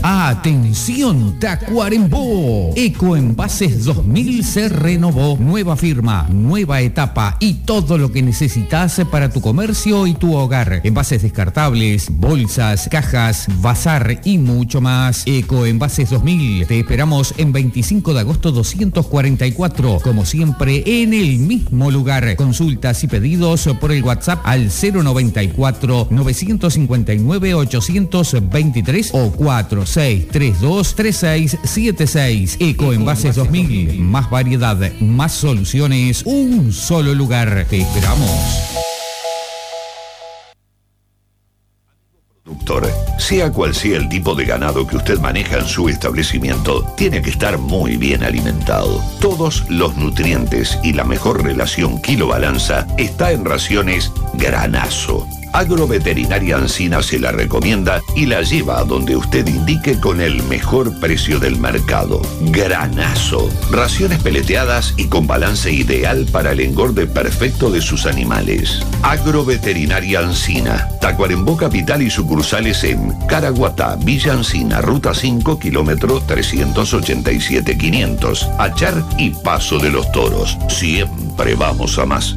Atención Tacuarembó. Ecoenvases 2000 se renovó. Nueva firma, nueva etapa y todo lo que necesitas para tu comercio y tu hogar. Envases descartables, bolsas, cajas, bazar y mucho más. Ecoenvases 2000. Te esperamos en 25 de agosto 244. Como siempre, en el mismo lugar. Consultas y pedidos por el WhatsApp al 094 959 823 o 4632 3676. Ecoenvases 2000. Más variedad, más soluciones, un solo lugar. Te esperamos. Productor, sea cual sea el tipo de ganado que usted maneja en su establecimiento, tiene que estar muy bien alimentado. Todos los nutrientes y la mejor relación kilo-balanza está en Raciones Granazo. Agroveterinaria Ancina se la recomienda y la lleva a donde usted indique con el mejor precio del mercado. Granazo. Raciones peleteadas y con balance ideal para el engorde perfecto de sus animales. Agroveterinaria Ancina. Tacuarembó Capital y sucursales en Caraguatá, Villa Ancina, Ruta 5, kilómetro 387-500. Achar y Paso de los Toros. Siempre vamos a más.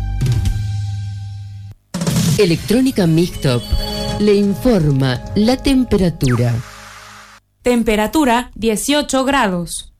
Electrónica Mixtop le informa la temperatura. Temperatura 18 grados.